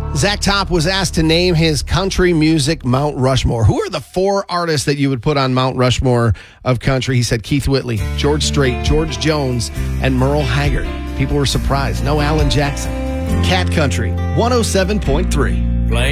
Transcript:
Zach Top was asked to name his country music Mount Rushmore. Who are the 4 artists that you would put on Mount Rushmore of country? He said Keith Whitley, George Strait, George Jones, and Merle Haggard. People were surprised. No Alan Jackson. Cat Country, 107.3.